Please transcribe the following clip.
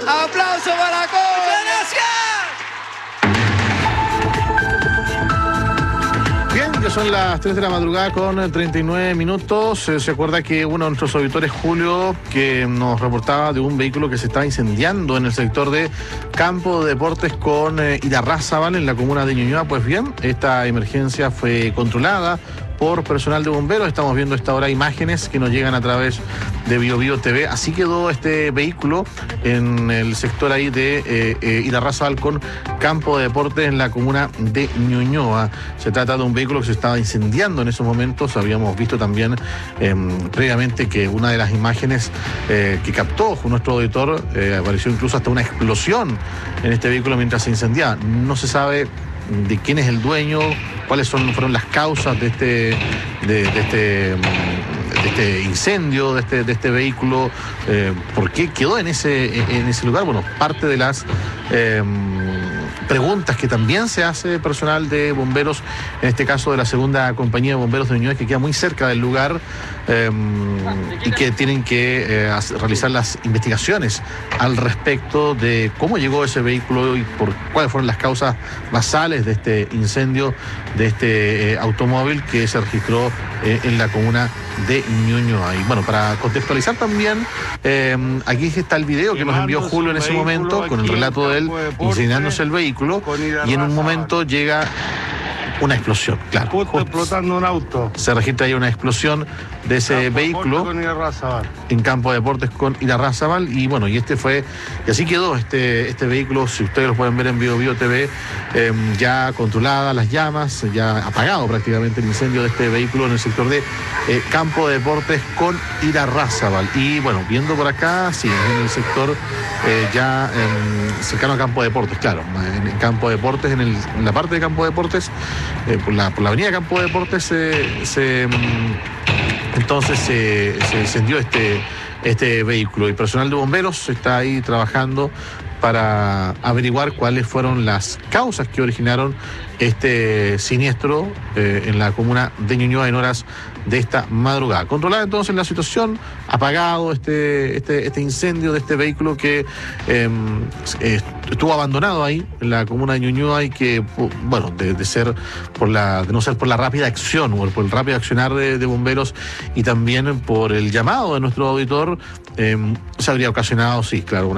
¡Aplauso para Cobo! Bien, ya son las 3 de la madrugada con 39 minutos. Se acuerda que uno de nuestros auditores, Julio, que nos reportaba de un vehículo que se estaba incendiando en el sector de Campo de Deportes con Irarrázaval, en la comuna de Ñuñoa. Pues bien, esta emergencia fue controlada por personal de bomberos. Estamos viendo a esta hora imágenes que nos llegan a través de BioBio TV. Así quedó este vehículo en el sector ahí de Irarrázaval con Campo de Deportes en la comuna de Ñuñoa. Se trata de un vehículo que se estaba incendiando en esos momentos. Habíamos visto también previamente que una de las imágenes que captó nuestro auditor apareció incluso hasta una explosión en este vehículo mientras se incendiaba. No se sabe de quién es el dueño, cuáles fueron las causas de este incendio, de este vehículo, por qué quedó en ese lugar. Bueno, parte de las preguntas que también se hace personal de bomberos, en este caso de la segunda compañía de bomberos de Ñuñoa, que queda muy cerca del lugar, y que tienen que realizar las investigaciones al respecto de cómo llegó ese vehículo y cuáles fueron las causas basales de este incendio de este automóvil que se registró en la comuna de Ñuñoa. Y bueno, para contextualizar también, aquí está el video que nos envió Julio en ese momento, con el relato de él incendiándose el vehículo, y en un momento llega una explosión, claro. Justo explotando un auto. Se registra ahí una explosión de ese vehículo en Campo de Deportes con Irarrázaval. Y bueno, y así quedó este vehículo. Si ustedes lo pueden ver en BioBio TV, ya controladas las llamas, ya apagado prácticamente el incendio de este vehículo en el sector de Campo de Deportes con Irarrázaval. Y bueno, viendo por acá, sí, en el sector ya cercano a Campo de Deportes, claro, en Campo de Deportes, en la parte de Campo de Deportes, por la avenida Campo de Deportes entonces se incendió este vehículo, y personal de bomberos está ahí trabajando para averiguar cuáles fueron las causas que originaron este siniestro en la comuna de Ñuñoa en horas de esta madrugada. Controlada entonces la situación, apagado este incendio de este vehículo que estuvo abandonado ahí en la comuna de Ñuñoa, y que, bueno, de no ser por la rápida acción o por el rápido accionar de bomberos, y también por el llamado de nuestro auditor, se habría ocasionado, sí, claro,